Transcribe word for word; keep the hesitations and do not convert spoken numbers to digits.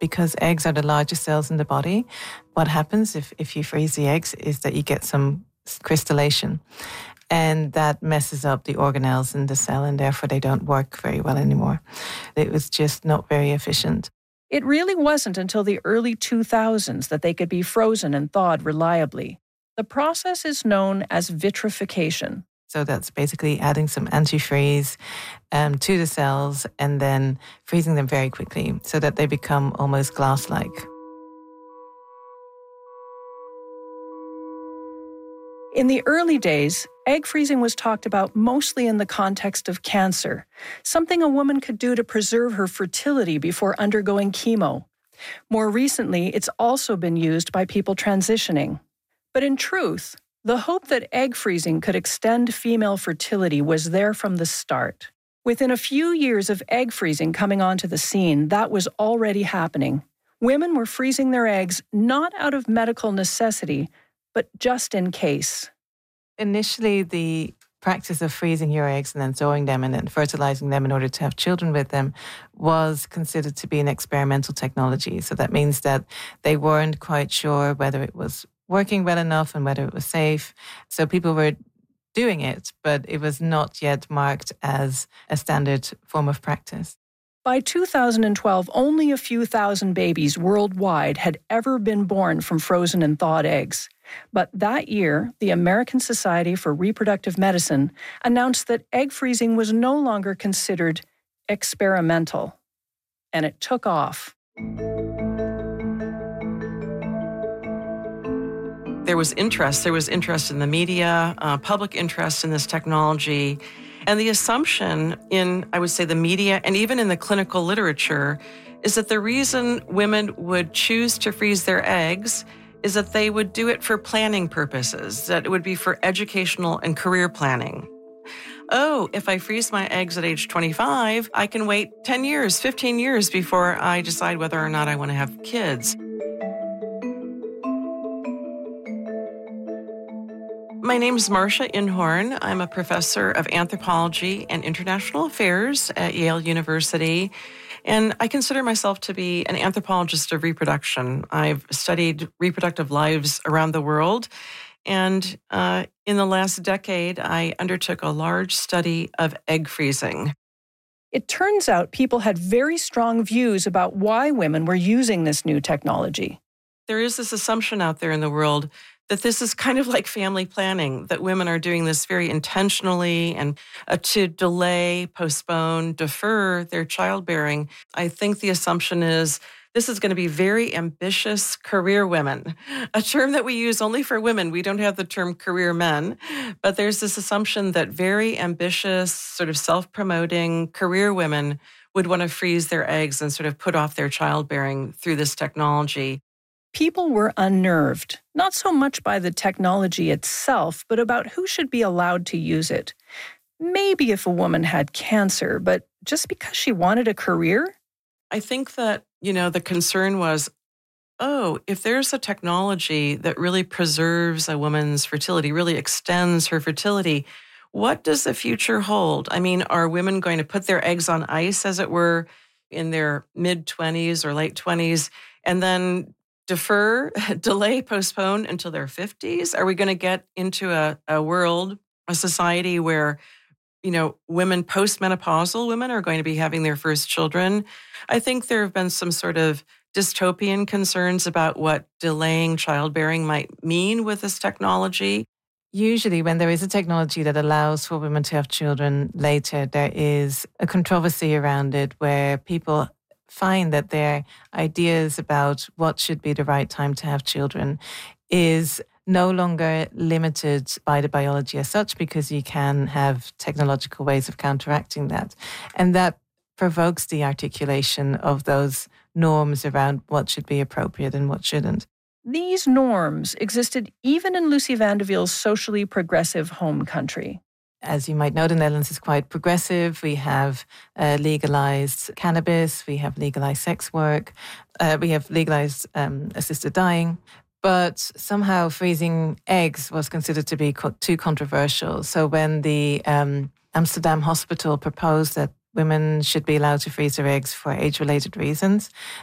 because eggs are the largest cells in the body, what happens if, if you freeze the eggs is that you get some crystallization. And that messes up the organelles in the cell, and therefore they don't work very well anymore. It was just not very efficient. It really wasn't until the early two thousands that they could be frozen and thawed reliably. The process is known as vitrification. So that's basically adding some antifreeze um, to the cells and then freezing them very quickly so that they become almost glass-like. In the early days, egg freezing was talked about mostly in the context of cancer, something a woman could do to preserve her fertility before undergoing chemo. More recently, it's also been used by people transitioning. But in truth, the hope that egg freezing could extend female fertility was there from the start. Within a few years of egg freezing coming onto the scene, that was already happening. Women were freezing their eggs not out of medical necessity, but just in case. Initially, the practice of freezing your eggs and then thawing them and then fertilizing them in order to have children with them was considered to be an experimental technology. So that means that they weren't quite sure whether it was working well enough and whether it was safe. So people were doing it, but it was not yet marked as a standard form of practice. By two thousand twelve, only a few thousand babies worldwide had ever been born from frozen and thawed eggs. But that year, the American Society for Reproductive Medicine announced that egg freezing was no longer considered experimental. And it took off. There was interest. There was interest in the media, uh, public interest in this technology. And the assumption in, I would say, the media and even in the clinical literature is that the reason women would choose to freeze their eggs is that they would do it for planning purposes, that it would be for educational and career planning. Oh, if I freeze my eggs at age twenty-five, I can wait ten years, fifteen years before I decide whether or not I want to have kids. My name is Marcia Inhorn. I'm a professor of anthropology and international affairs at Yale University, and I consider myself to be an anthropologist of reproduction. I've studied reproductive lives around the world, and uh, in the last decade, I undertook a large study of egg freezing. It turns out people had very strong views about why women were using this new technology. There is this assumption out there in the world that this is kind of like family planning, that women are doing this very intentionally and uh, to delay, postpone, defer their childbearing. I think the assumption is this is going to be very ambitious career women, a term that we use only for women. We don't have the term career men, but there's this assumption that very ambitious, sort of self-promoting career women would want to freeze their eggs and sort of put off their childbearing through this technology. People were unnerved, not so much by the technology itself, but about who should be allowed to use it. Maybe if a woman had cancer, but just because she wanted a career? I think that, you know, the concern was, oh, if there's a technology that really preserves a woman's fertility, really extends her fertility, what does the future hold? I mean, are women going to put their eggs on ice, as it were, in their mid-twenties or late twenties, and then defer, delay, postpone until their fifties? Are we going to get into a, a world, a society where, you know, women, postmenopausal women are going to be having their first children? I think there have been some sort of dystopian concerns about what delaying childbearing might mean with this technology. Usually when there is a technology that allows for women to have children later, there is a controversy around it where people find that their ideas about what should be the right time to have children is no longer limited by the biology as such, because you can have technological ways of counteracting that. And that provokes the articulation of those norms around what should be appropriate and what shouldn't. These norms existed even in Lucy Vandeville's socially progressive home country. As you might know, the Netherlands is quite progressive. We have uh, legalized cannabis. We have legalized sex work. Uh, we have legalized um, assisted dying. But somehow freezing eggs was considered to be co- too controversial. So when the um, Amsterdam hospital proposed that women should be allowed to freeze their eggs for age-related reasons,